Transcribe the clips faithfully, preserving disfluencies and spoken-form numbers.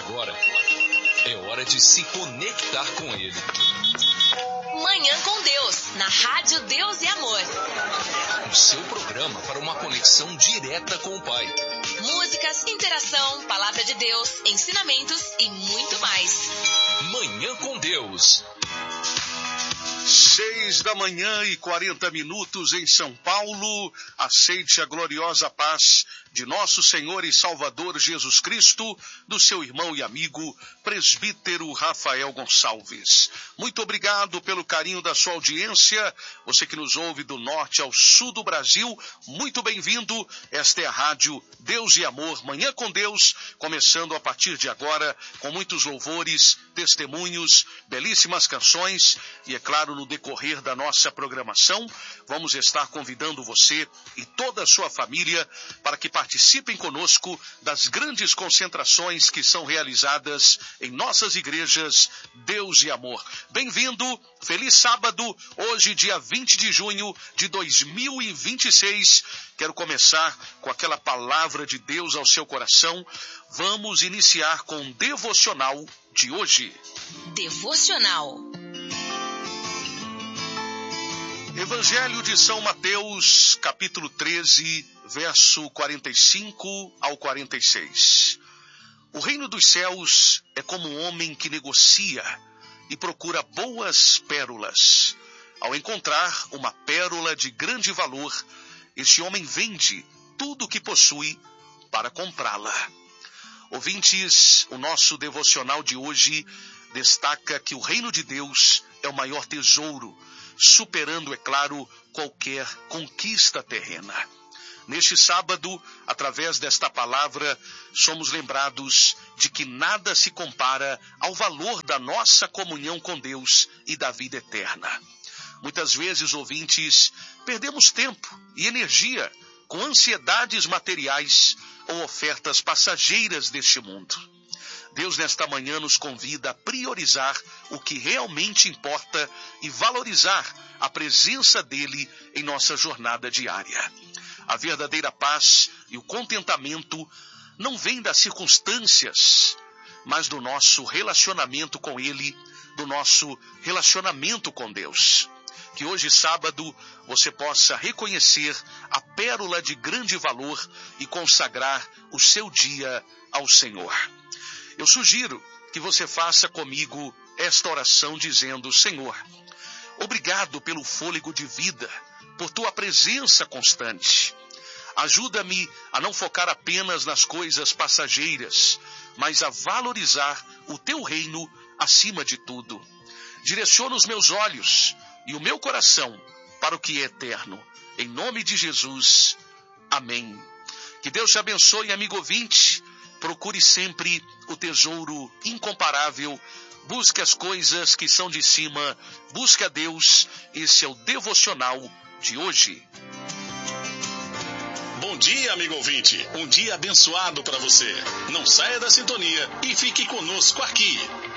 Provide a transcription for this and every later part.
Agora é hora de se conectar com Ele. Manhã com Deus, na Rádio Deus e Amor. O seu programa para uma conexão direta com o Pai. Músicas, interação, palavra de Deus, ensinamentos e muito mais. Manhã com Deus. Seis da manhã e quarenta minutos em São Paulo. Aceite a gloriosa paz de nosso Senhor e Salvador Jesus Cristo, do seu irmão e amigo, presbítero Rafael Gonçalves. Muito obrigado pelo carinho da sua audiência. Você que nos ouve do norte ao sul do Brasil, muito bem-vindo. Esta é a Rádio Deus e Amor, Manhã com Deus, começando a partir de agora com muitos louvores, testemunhos, belíssimas canções e, é claro, no decorrer da nossa programação, vamos estar convidando você e toda a sua família para que participem conosco das grandes concentrações que são realizadas em nossas igrejas Deus e Amor. Bem-vindo, feliz sábado, hoje dia vinte de junho de dois mil e vinte e seis. Quero começar com aquela palavra de Deus ao seu coração. Vamos iniciar com o devocional de hoje. Devocional. Evangelho de São Mateus, capítulo treze, verso quarenta e cinco ao quarenta e seis. O reino dos céus é como um homem que negocia e procura boas pérolas. Ao encontrar uma pérola de grande valor, este homem vende tudo o que possui para comprá-la. Ouvintes, o nosso devocional de hoje destaca que o reino de Deus é o maior tesouro, superando, é claro, qualquer conquista terrena. Neste sábado, através desta palavra, somos lembrados de que nada se compara ao valor da nossa comunhão com Deus e da vida eterna. Muitas vezes, ouvintes, perdemos tempo e energia com ansiedades materiais ou ofertas passageiras deste mundo. Deus nesta manhã nos convida a priorizar o que realmente importa e valorizar a presença dele em nossa jornada diária. A verdadeira paz e o contentamento não vêm das circunstâncias, mas do nosso relacionamento com ele, do nosso relacionamento com Deus. Que hoje, sábado, você possa reconhecer a pérola de grande valor e consagrar o seu dia ao Senhor. Eu sugiro que você faça comigo esta oração dizendo: Senhor, obrigado pelo fôlego de vida, por tua presença constante. Ajuda-me a não focar apenas nas coisas passageiras, mas a valorizar o teu reino acima de tudo. Direciona os meus olhos e o meu coração para o que é eterno. Em nome de Jesus, amém. Que Deus te abençoe, amigo ouvinte. Procure sempre o tesouro incomparável. Busque as coisas que são de cima. Busque a Deus. Esse é o devocional de hoje. Bom dia, amigo ouvinte. Um dia abençoado para você. Não saia da sintonia e fique conosco aqui.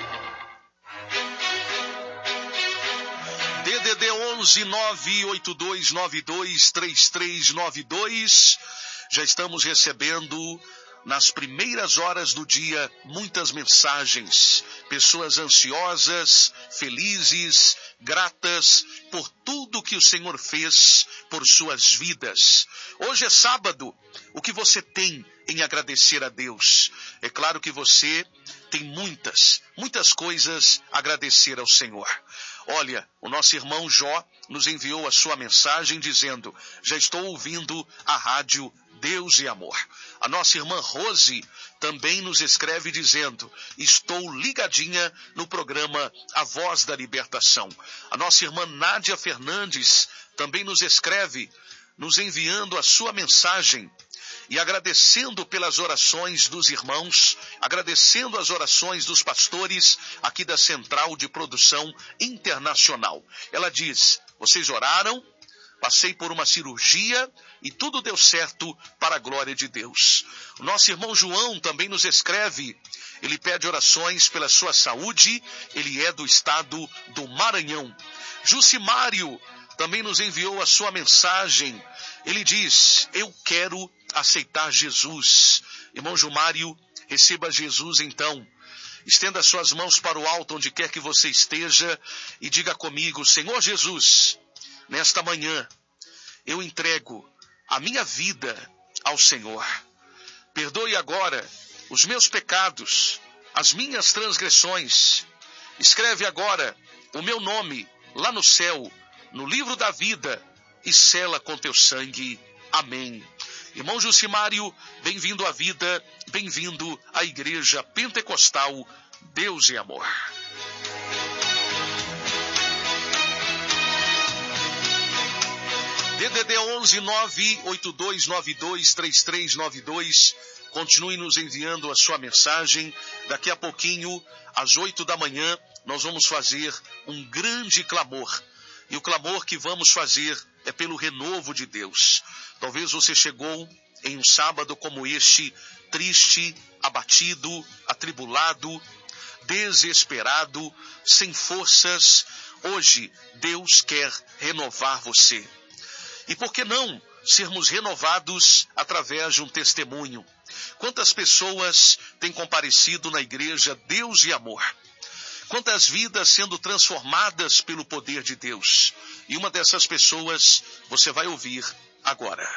D D D onze nove oito dois nove dois três três nove dois. Já estamos recebendo nas primeiras horas do dia muitas mensagens. Pessoas ansiosas, felizes, gratas por tudo que o Senhor fez por suas vidas. Hoje é sábado. O que você tem em agradecer a Deus? É claro que você tem muitas, muitas coisas a agradecer ao Senhor. Olha, o nosso irmão Jó nos enviou a sua mensagem dizendo: já estou ouvindo a rádio Deus e Amor. A nossa irmã Rose também nos escreve dizendo: estou ligadinha no programa A Voz da Libertação. A nossa irmã Nádia Fernandes também nos escreve, nos enviando a sua mensagem e agradecendo pelas orações dos irmãos, agradecendo as orações dos pastores aqui da Central de Produção Internacional. Ela diz: vocês oraram, passei por uma cirurgia e tudo deu certo para a glória de Deus. O nosso irmão João também nos escreve, ele pede orações pela sua saúde, ele é do estado do Maranhão. Jucimário também nos enviou a sua mensagem, ele diz: eu quero aceitar Jesus. Irmão Jumário, Receba Jesus então. Estenda suas mãos para o alto onde quer que você esteja e diga comigo: Senhor Jesus, nesta manhã eu entrego a minha vida ao Senhor. Perdoe agora os meus pecados, as minhas transgressões. Escreve agora o meu nome lá no céu, no livro da vida, e sela com teu sangue. Amém. Irmão Jucimário, bem-vindo à vida, bem-vindo à Igreja Pentecostal Deus e Amor. D D D onze nove oito dois nove dois três três nove dois. Continue nos enviando a sua mensagem. Daqui a pouquinho, às oito da manhã, nós vamos fazer um grande clamor. E o clamor que vamos fazer é pelo renovo de Deus. Talvez você chegou em um sábado como este, triste, abatido, atribulado, desesperado, sem forças. Hoje, Deus quer renovar você. E por que não sermos renovados através de um testemunho? Quantas pessoas têm comparecido na igreja Deus e Amor? Quantas vidas sendo transformadas pelo poder de Deus? E uma dessas pessoas você vai ouvir agora.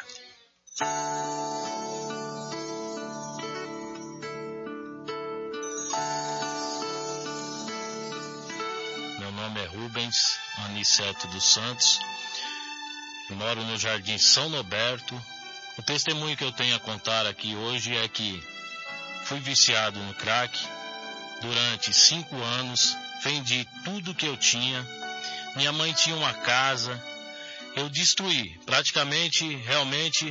Meu nome é Rubens Aniceto dos Santos. Moro no Jardim São Noberto. O testemunho que eu tenho a contar aqui hoje é que fui viciado no crack durante cinco anos, vendi tudo que eu tinha. Minha mãe tinha uma casa, eu destruí. Praticamente, realmente,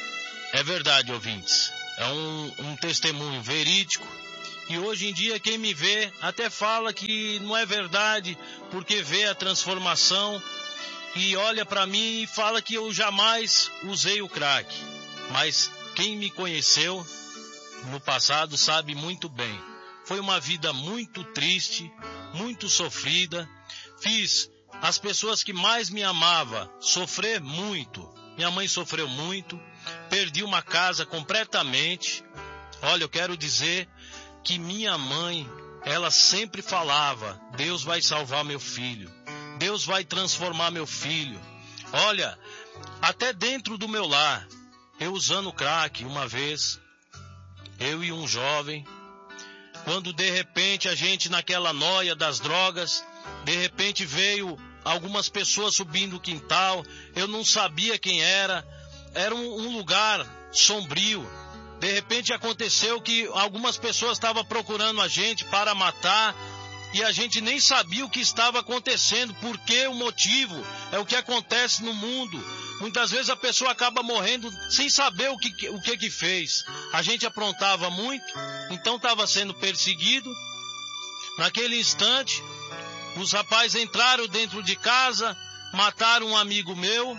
é verdade, ouvintes. É um, um testemunho verídico. E hoje em dia quem me vê até fala que não é verdade, porque vê a transformação e olha para mim e fala que eu jamais usei o crack. Mas quem me conheceu no passado sabe muito bem. Foi uma vida muito triste, muito sofrida. Fiz as pessoas que mais me amavam sofrer muito. Minha mãe sofreu muito. Perdi uma casa completamente. Olha, eu quero dizer que minha mãe, ela sempre falava: Deus vai salvar meu filho. Deus vai transformar meu filho. Olha, até dentro do meu lar, eu usando crack uma vez, eu e um jovem, quando de repente a gente naquela noia das drogas, de repente veio algumas pessoas subindo o quintal, eu não sabia quem era, era um, um lugar sombrio. De repente aconteceu que algumas pessoas estavam procurando a gente para matar, e a gente nem sabia o que estava acontecendo, porque o motivo é o que acontece no mundo. Muitas vezes a pessoa acaba morrendo sem saber o que, o que que fez. A gente aprontava muito, então estava sendo perseguido. Naquele instante, os rapazes entraram dentro de casa, mataram um amigo meu,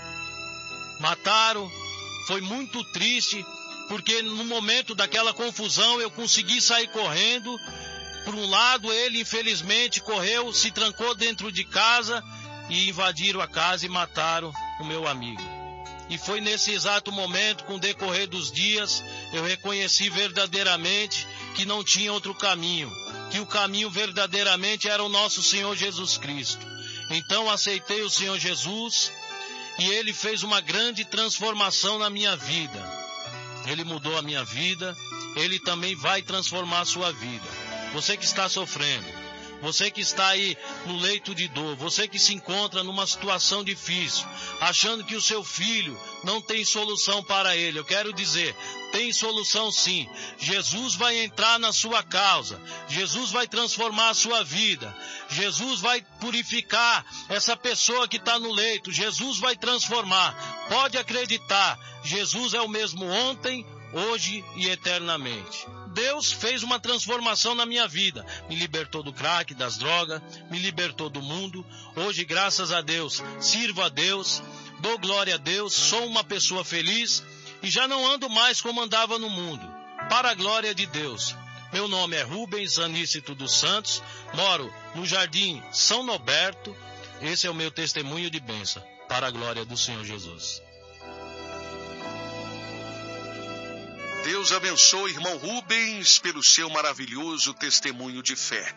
mataram. Foi muito triste, porque no momento daquela confusão eu consegui sair correndo. Por um lado, ele infelizmente correu, se trancou dentro de casa e invadiram a casa e mataram o meu amigo. E foi nesse exato momento, com o decorrer dos dias, eu reconheci verdadeiramente que não tinha outro caminho, que o caminho verdadeiramente era o nosso Senhor Jesus Cristo. Então aceitei o Senhor Jesus e Ele fez uma grande transformação na minha vida. Ele mudou a minha vida, Ele também vai transformar a sua vida. Você que está sofrendo, você que está aí no leito de dor, você que se encontra numa situação difícil, achando que o seu filho não tem solução para ele, eu quero dizer, tem solução sim. Jesus vai entrar na sua causa, Jesus vai transformar a sua vida, Jesus vai purificar essa pessoa que está no leito, Jesus vai transformar. Pode acreditar, Jesus é o mesmo ontem, hoje e eternamente. Deus fez uma transformação na minha vida, me libertou do crack, das drogas, me libertou do mundo. Hoje, graças a Deus, sirvo a Deus, dou glória a Deus, sou uma pessoa feliz e já não ando mais como andava no mundo, para a glória de Deus. Meu nome é Rubens Aníceto dos Santos, moro no Jardim São Noberto. Esse é o meu testemunho de bênção, para a glória do Senhor Jesus. Deus abençoe irmão Rubens pelo seu maravilhoso testemunho de fé.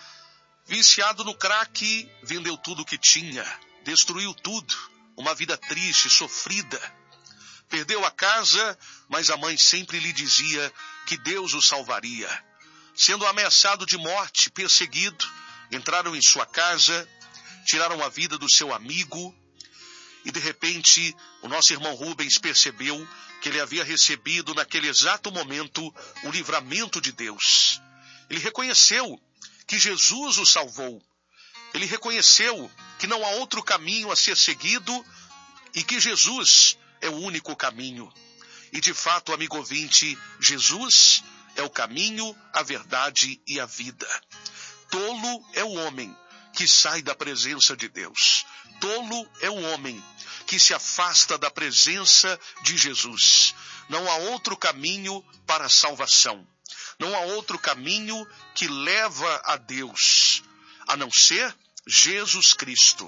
Viciado no crack, vendeu tudo o que tinha, destruiu tudo, uma vida triste, sofrida. Perdeu a casa, mas a mãe sempre lhe dizia que Deus o salvaria. Sendo ameaçado de morte, perseguido, entraram em sua casa, tiraram a vida do seu amigo, e de repente o nosso irmão Rubens percebeu que ele havia recebido naquele exato momento o livramento de Deus. Ele reconheceu que Jesus o salvou. Ele reconheceu que não há outro caminho a ser seguido e que Jesus é o único caminho. E de fato, amigo ouvinte, Jesus é o caminho, a verdade e a vida. Tolo é o homem que sai da presença de Deus. Tolo é o homem que se afasta da presença de Jesus. Não há outro caminho para a salvação. Não há outro caminho que leva a Deus, a não ser Jesus Cristo.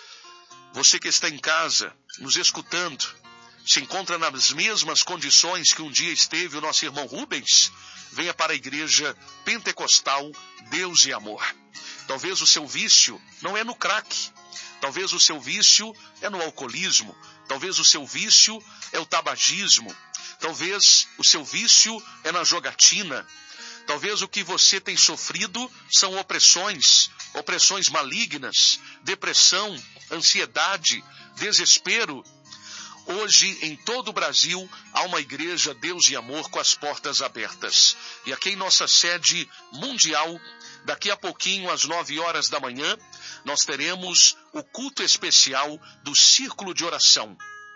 Você que está em casa, nos escutando, se encontra nas mesmas condições que um dia esteve o nosso irmão Rubens, venha para a igreja pentecostal Deus e Amor. Talvez o seu vício não é no crack, talvez o seu vício é no alcoolismo, talvez o seu vício é o tabagismo, talvez o seu vício é na jogatina, talvez o que você tem sofrido são opressões, opressões malignas, depressão, ansiedade, desespero. Hoje, em todo o Brasil, há uma igreja Deus e Amor com as portas abertas. E aqui em nossa sede mundial, daqui a pouquinho, às nove horas da manhã, nós teremos o culto especial do Círculo de Oração.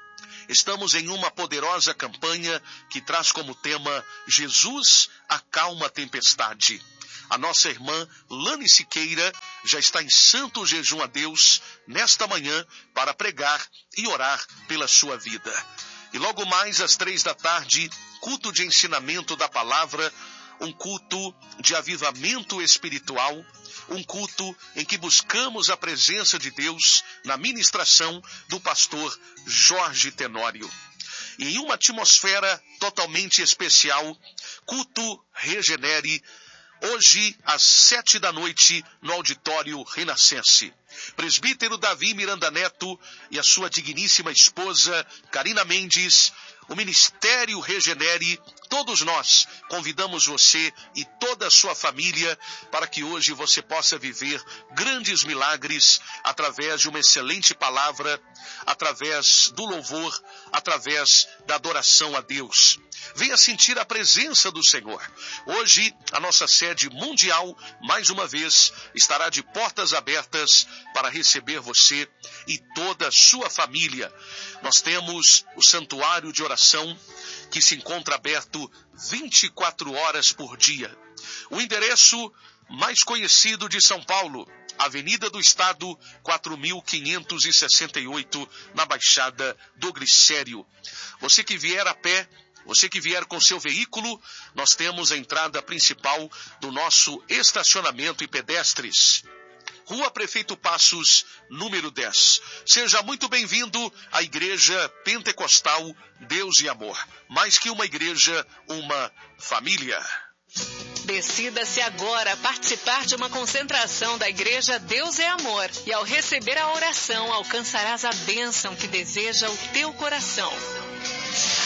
Estamos em uma poderosa campanha que traz como tema Jesus acalma a tempestade. A nossa irmã Lani Siqueira já está em santo jejum a Deus nesta manhã para pregar e orar pela sua vida. E logo mais às três da tarde, culto de ensinamento da palavra, um culto de avivamento espiritual, um culto em que buscamos a presença de Deus na ministração do pastor Jorge Tenório. E em uma atmosfera totalmente especial, culto Regenere, hoje, às sete da noite, no auditório Renascense. Presbítero Davi Miranda Neto e a sua digníssima esposa, Karina Mendes, o Ministério Regenere, todos nós convidamos você e toda a sua família para que hoje você possa viver grandes milagres através de uma excelente palavra, através do louvor, através da adoração a Deus. Venha sentir a presença do Senhor. Hoje, a nossa sede mundial, mais uma vez, estará de portas abertas para receber você e toda a sua família. Nós temos o santuário de oração que se encontra aberto vinte e quatro horas por dia. O endereço mais conhecido de São Paulo, Avenida do Estado, quatro mil quinhentos e sessenta e oito, na Baixada do Glicério. Você que vier a pé, você que vier com seu veículo, nós temos a entrada principal do nosso estacionamento e pedestres. Rua Prefeito Passos, número dez. Seja muito bem-vindo à Igreja Pentecostal Deus e Amor. Mais que uma igreja, uma família. Decida-se agora participar de uma concentração da Igreja Deus é Amor. E ao receber a oração, alcançarás a bênção que deseja o teu coração.